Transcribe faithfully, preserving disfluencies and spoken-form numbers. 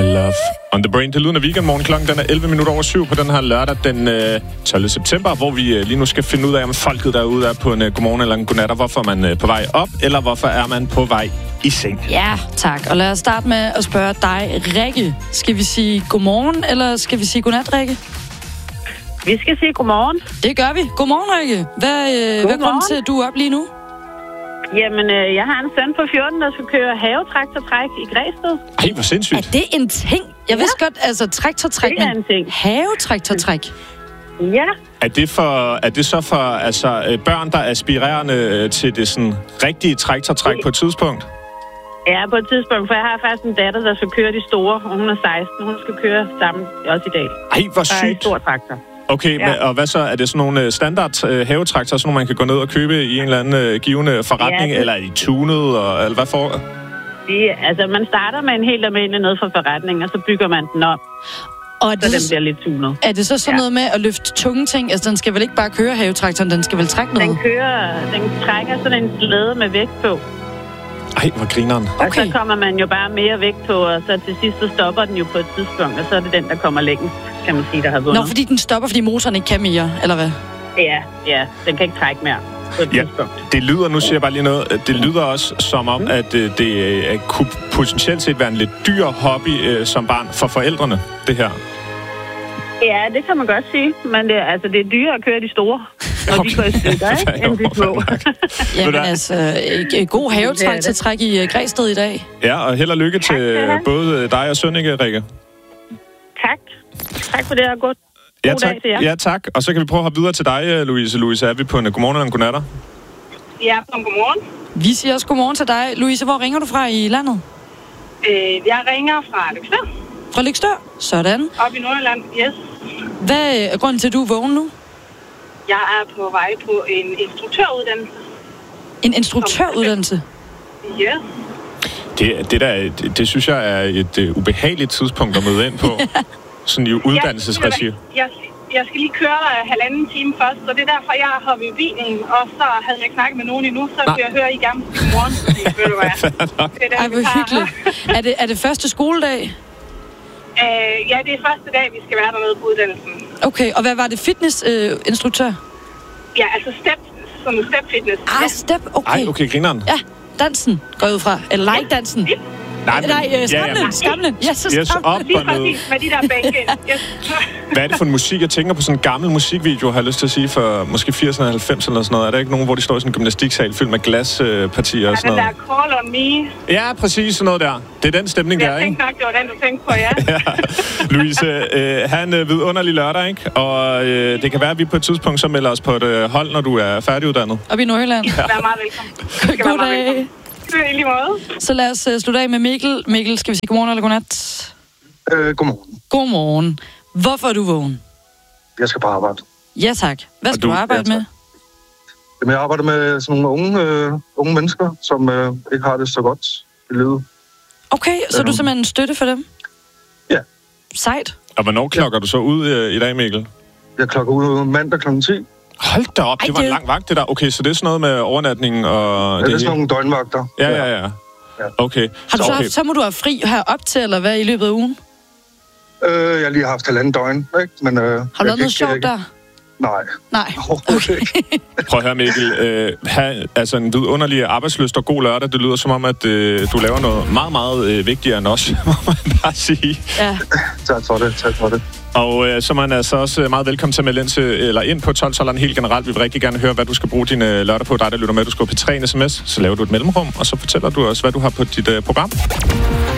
Love on the Brain. Det lyder af weekendmorgen. Klokken den er elleve minutter over syv på den her lørdag den øh, tolvte september, hvor vi øh, lige nu skal finde ud af, om folket derude er på en øh, godmorgen eller en godnat, og hvorfor man øh, på vej op, eller hvorfor er man på vej i seng. Ja, tak. Og lad os starte med at spørge dig, Rikke. Skal vi sige godmorgen, eller skal vi sige godnat, Rikke? Vi skal sige godmorgen. Det gør vi. Godmorgen, Rikke. Hvad, øh, godmorgen. hvad er grunden til, at du er op lige nu? Jamen, øh, jeg har en søn på fjorten, der skal køre havetraktortræk i Græsted. Ej, hvor sindssygt. Er det en ting? Jeg ja. vidste godt, altså traktortræk, det er en ting. Havetraktortræk. Ja. Er det, for, er det så for altså, børn, der er aspirerende til det sådan rigtige traktortræk på et tidspunkt? Ja, på et tidspunkt, for jeg har faktisk en datter, der skal køre de store, og hun er seksten. Hun skal køre sammen også i dag. Ej, hvor sygt. Der er en stor traktor. Okay, ja. men, og hvad så? Er det sådan nogle standard øh, havetraktorer, sådan nogle, man kan gå ned og købe i en eller anden øh, givende forretning, ja, det... eller er de tunet, og, eller hvad for? Det, altså, man starter med en helt almindelig ned fra forretningen, og så bygger man den op, og så det den bliver lidt tunet. Er det så sådan ja. noget med at løfte tunge ting? Altså, den skal vel ikke bare køre havetraktoren, den skal vel trække noget? Den kører, den trækker sådan en slæde med vægt på. Ej, hvor grineren. Okay. Og så kommer man jo bare mere vægt på, og så til sidst så stopper den jo på et tidspunkt, og så er det den, der kommer længst, kan man sige, der har vundet. Nå, fordi den stopper, fordi motoren ikke kan mere, eller hvad? Ja, ja, den kan ikke trække mere på et ja, tidspunkt. Det lyder, nu siger jeg bare lige noget, det lyder også som om, at det, det kunne potentielt set være en lidt dyr hobby som barn for forældrene, det her. Ja, det kan man godt sige, men det, altså, det er dyrere at køre de store, når okay. de går i stykker, ikke? End de små. Jamen altså, god havetraktortræk i Græsted i dag. Ja, og held og lykke tak, til både dig og søn, ikke, Rikke? Tak. Tak for det, og godt. Ja, god tak. dag til jer. Ja, tak. Og så kan vi prøve at hoppe videre til dig, Louise. Louise, er vi på en godmorgen eller en godnatter? Ja, på en godmorgen. Vi siger også godmorgen til dig. Louise, hvor ringer du fra i landet? Øh, jeg ringer fra Løgstør. Fra Løgstør? Sådan. Op i Nordjylland, yes. Hvad er grunden til, at du er vågen nu? Jeg er på vej på en instruktøruddannelse. En instruktøruddannelse? Ja. Yes. Det, det, der, det, det synes jeg er et uh, ubehageligt tidspunkt at møde ind på. Sådan i uddannelsesregi. Jeg, jeg, jeg skal lige køre der halvanden time først, så det er derfor, jeg har hoppet i bilen, og så havde jeg knakket med nogen endnu, så vil jeg høre I gerne til morgen. Ved du hvad? Ej, hvor hyggeligt. Er det, er det første skoledag? Uh, ja, det er første dag, vi skal være dernede på uddannelsen. Okay, og hvad var det? Fitnessinstruktør? Uh, ja, altså step, som step fitness. Ah, step, okay. Ej, okay, grineren. Ja, dansen går ud fra. Eller like-dansen. Ja. Nej, men, Nej øh, skamlen, ja, ja. skamlen. Ja, så yes, op lige præcis med de der bænke. Yes. Hvad er det for en musik? Jeg tænker på sådan en gammel musikvideo, har jeg lyst til at sige, for måske firserne og halvfemserne eller sådan noget. Er der ikke nogen, hvor de står i sådan en gymnastiksal fyldt med glaspartier øh, og sådan noget? Ja, den der Call on Me. Ja, præcis sådan noget der. Det er den stemning, der er, ikke? Jeg tænkte nok, det var den, du tænkte på, ja. ja. Louise, øh, have en øh, vidunderlig lørdag, ikke? Og øh, det kan være, at vi på et tidspunkt så melder os på et øh, hold, når du er færdiguddannet. Op i Nordjylland. Ja. Vær meget velkommen. God dag. I lige måde. Så lad os uh, slutte af med Mikkel. Mikkel, skal vi sige godmorgen eller godnat? Øh, godmorgen. Godmorgen. Hvorfor er du vågen? Jeg skal på arbejde. Ja, tak. Hvad skal du, du arbejde ja, med? Jamen, jeg arbejder med sådan nogle unge, øh, unge mennesker, som øh, ikke har det så godt i livet. Okay, så er du simpelthen en støtte for dem? Ja. Sejt. Og hvornår klokker ja. du så ud øh, i dag, Mikkel? Jeg klokker ud mandag klokken ti. Hold da op, Ej, det var det... en lang vagt, det der. Okay, så det er sådan noget med overnatning og... Ja, det er sådan nogle døgnvagter. Ja, ja, ja. Okay. Har du så, okay. haft, så må du have fri her op til, eller hvad, i løbet af ugen? Øh, jeg har lige haft halvanden døgn, ikke? Men, øh, har du lavet noget sjovt der? Nej. Nej. Okay. Prøv at høre, Mikkel. Øh, have, altså en vidunderlig arbejdslyst og god lørdag. Det lyder som om, at øh, du laver noget meget, meget øh, vigtigere end os, må man bare sige. Ja. Tak for det, tak for det. Og øh, så er man altså også meget velkommen til at melde ind, til, eller ind på tolv-tolveren helt generelt. Vi vil rigtig gerne høre, hvad du skal bruge din øh, lørdag på. Dig, der lytter med, du skal på P tre en sms, så laver du et mellemrum, og så fortæller du os, hvad du har på dit øh, program.